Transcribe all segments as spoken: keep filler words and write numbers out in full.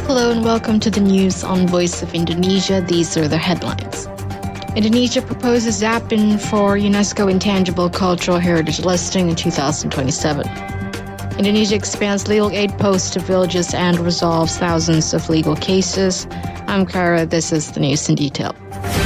Hello and welcome to the news on Voice of Indonesia. These are the headlines. Indonesia proposes Zapin for UNESCO Intangible Cultural Heritage listing in two thousand twenty-seven. Indonesia expands legal aid posts to villages and resolves thousands of legal cases. I'm Kara. This is the news in detail.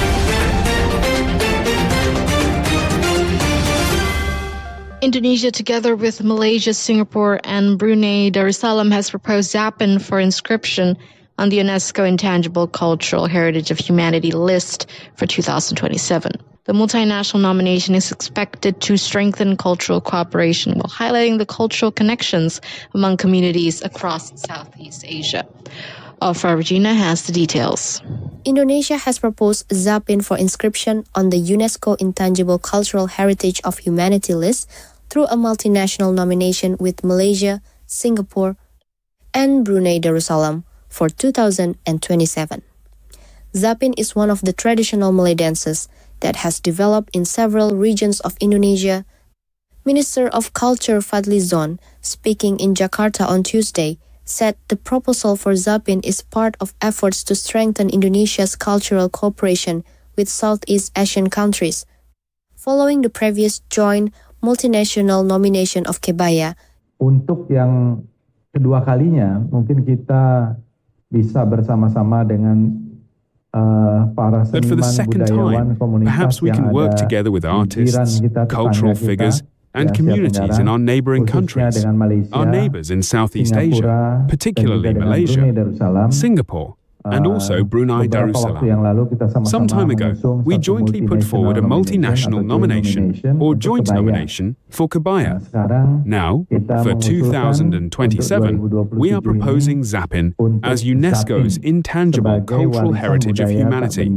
Indonesia, together with Malaysia, Singapore, and Brunei Darussalam, has proposed Zapin for inscription on the UNESCO Intangible Cultural Heritage of Humanity list for two thousand twenty-seven. The multinational nomination is expected to strengthen cultural cooperation while highlighting the cultural connections among communities across Southeast Asia. Afra Regina has the details. Indonesia has proposed Zapin for inscription on the UNESCO Intangible Cultural Heritage of Humanity list through a multinational nomination with Malaysia, Singapore, and Brunei Darussalam for two thousand twenty-seven. Zapin is one of the traditional Malay dances that has developed in several regions of Indonesia. Minister of Culture Fadli Zon, speaking in Jakarta on Tuesday, said the proposal for Zapin is part of efforts to strengthen Indonesia's cultural cooperation with Southeast Asian countries, following the previous joint multinational nomination of Kebaya. Untuk yang kedua kalinya, mungkin kita bisa bersama-sama dengan uh, para seniman, budayawan, komunitas yang ada di jiran kita, cultural figures, and communities in our neighboring countries, our neighbors in Southeast Asia, particularly Malaysia, Singapore, and also Brunei Darussalam. Some time ago, we jointly put forward a multinational nomination or joint nomination for Kebaya. Now, for two thousand twenty-seven, we are proposing Zapin as UNESCO's Intangible Cultural Heritage of Humanity.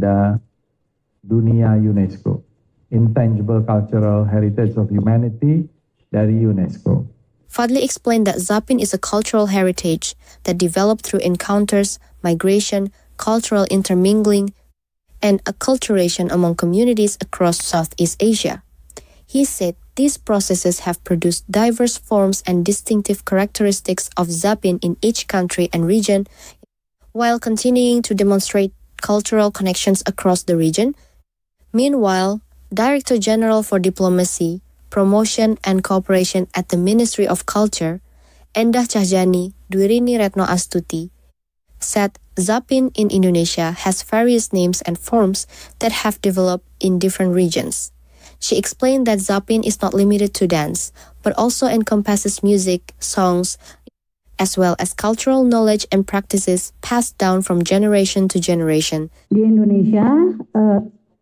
Dunia UNESCO. Intangible Cultural Heritage of Humanity dari UNESCO. Fadli explained that Zapin is a cultural heritage that developed through encounters, migration, cultural intermingling, and acculturation among communities across Southeast Asia. He said these processes have produced diverse forms and distinctive characteristics of Zapin in each country and region, while continuing to demonstrate cultural connections across the region. Meanwhile, Director General for Diplomacy, Promotion and Cooperation at the Ministry of Culture, Endah Cahjani Dwirini Retno Astuti, said Zapin in Indonesia has various names and forms that have developed in different regions. She explained that Zapin is not limited to dance, but also encompasses music, songs, as well as cultural knowledge and practices passed down from generation to generation. Di Indonesia, uh...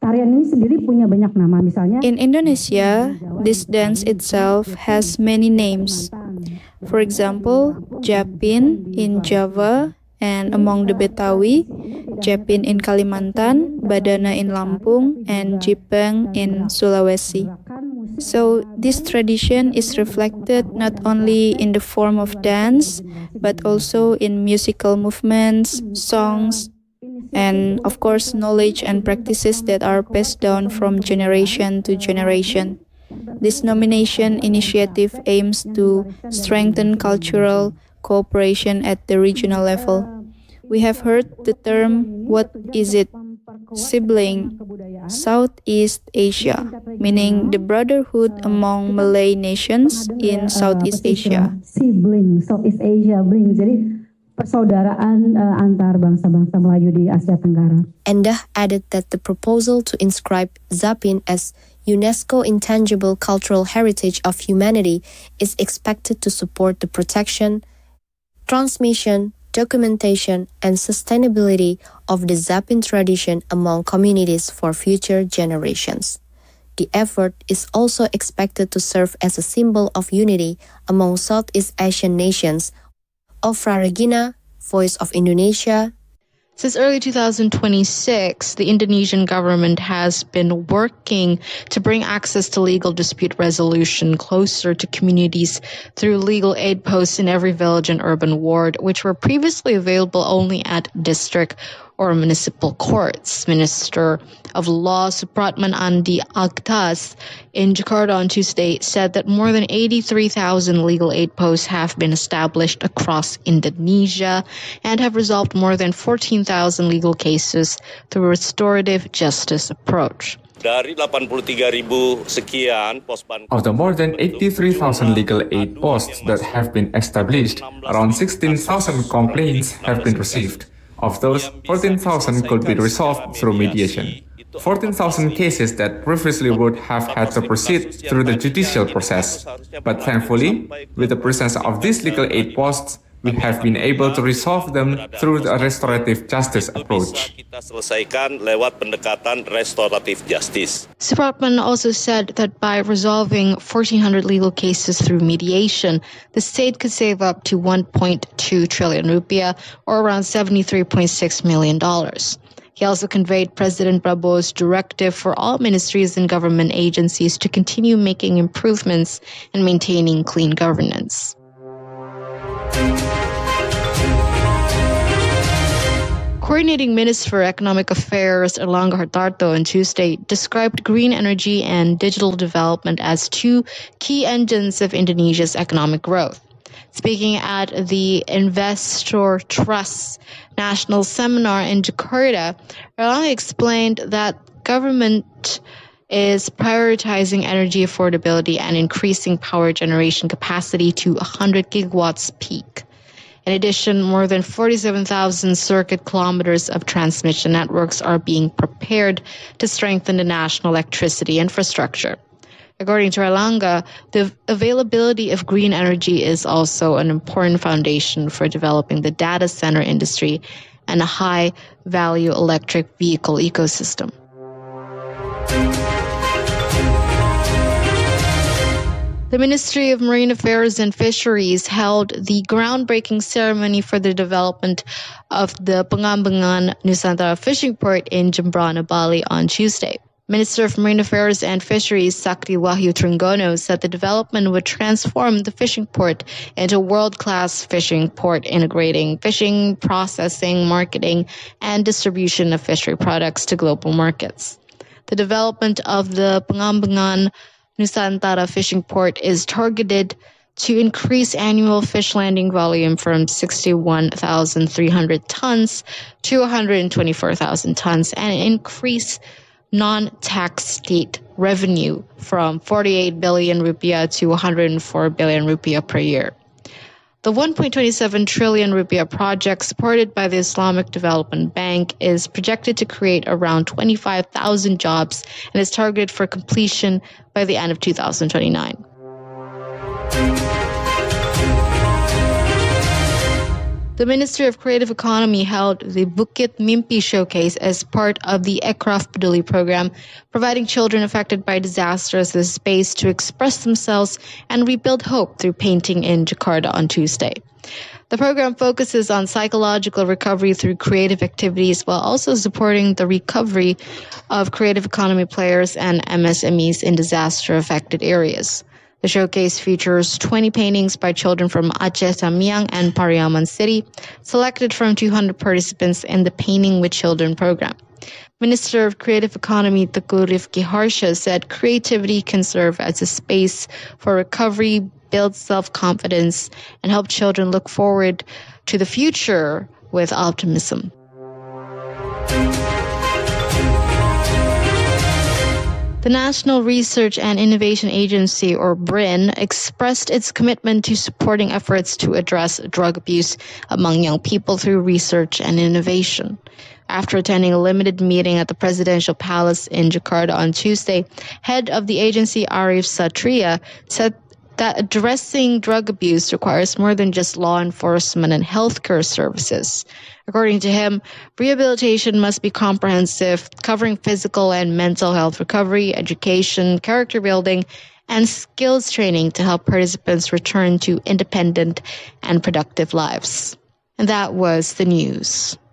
In Indonesia, this dance itself has many names. For example, Japin in Java and among the Betawi, Japin in Kalimantan, Badana in Lampung, and Jipang in Sulawesi. So this tradition is reflected not only in the form of dance, but also in musical movements, songs, and of course knowledge and practices that are passed down from generation to generation. This nomination initiative aims to strengthen cultural cooperation at the regional level. We have heard the term, what is it? Sibling, Southeast Asia, meaning the brotherhood among Malay nations in Southeast Asia. Sibling, Southeast Asia, bling. Jadi persaudaraan uh, antar bangsa-bangsa Melayu di Asia Tenggara. Endah added that the proposal to inscribe Zapin as UNESCO Intangible Cultural Heritage of Humanity is expected to support the protection, transmission, documentation, and sustainability of the Zapin tradition among communities for future generations. The effort is also expected to serve as a symbol of unity among Southeast Asian nations. Afra Regina, Voice of Indonesia. Since early two thousand twenty-six, the Indonesian government has been working to bring access to legal dispute resolution closer to communities through legal aid posts in every village and urban ward, which were previously available only at district or municipal courts. Minister of Law Supratman Andi Aktas in Jakarta on Tuesday said that more than eighty-three thousand legal aid posts have been established across Indonesia and have resolved more than fourteen thousand legal cases through a restorative justice approach. Of the more than eighty-three thousand legal aid posts that have been established, around sixteen thousand complaints have been received. Of those, fourteen thousand could be resolved through mediation. fourteen thousand cases that previously would have had to proceed through the judicial process. But thankfully, with the presence of these legal aid posts, we have been able to resolve them through the restorative justice approach. Supratman also said that by resolving fourteen hundred legal cases through mediation, the state could save up to one point two trillion rupiah, or around seventy-three point six million dollars. He also conveyed President Prabowo's directive for all ministries and government agencies to continue making improvements and maintaining clean governance. Coordinating Minister for Economic Affairs Erlangga Hartarto on Tuesday described green energy and digital development as two key engines of Indonesia's economic growth. Speaking at the Investor Trust National Seminar in Jakarta, Erlangga explained that government is prioritizing energy affordability and increasing power generation capacity to one hundred gigawatts peak. In addition, more than forty-seven thousand circuit kilometers of transmission networks are being prepared to strengthen the national electricity infrastructure. According to Erlangga, the availability of green energy is also an important foundation for developing the data center industry and a high-value electric vehicle ecosystem. The Ministry of Marine Affairs and Fisheries held the groundbreaking ceremony for the development of the Pengambangan Nusantara Fishing Port in Jembrana, Bali on Tuesday. Minister of Marine Affairs and Fisheries Sakti Wahyu Trenggono said the development would transform the fishing port into a world-class fishing port, integrating fishing, processing, marketing, and distribution of fishery products to global markets. The development of the Pengambangan Nusantara Fishing Port is targeted to increase annual fish landing volume from sixty-one thousand three hundred tons to one hundred twenty-four thousand tons and increase non-tax state revenue from forty-eight billion rupiah to one hundred four billion rupiah per year. The one point two seven trillion rupiah project, supported by the Islamic Development Bank, is projected to create around twenty-five thousand jobs and is targeted for completion by the end of two thousand twenty-nine. The Ministry of Creative Economy held the Bukit Mimpi Showcase as part of the Ekraf Peduli program, providing children affected by disasters the space to express themselves and rebuild hope through painting in Jakarta on Tuesday. The program focuses on psychological recovery through creative activities while also supporting the recovery of creative economy players and M S M Es in disaster-affected areas. The showcase features twenty paintings by children from Aceh Tamiang and Pariaman City, selected from two hundred participants in the Painting with Children program. Minister of Creative Economy Teguh Rifki Harsha said creativity can serve as a space for recovery, build self-confidence, and help children look forward to the future with optimism. The National Research and Innovation Agency, or B R I N, expressed its commitment to supporting efforts to address drug abuse among young people through research and innovation. After attending a limited meeting at the Presidential Palace in Jakarta on Tuesday, head of the agency Arif Satria said that addressing drug abuse requires more than just law enforcement and healthcare services. According to him, rehabilitation must be comprehensive, covering physical and mental health recovery, education, character building, and skills training to help participants return to independent and productive lives. And that was the news.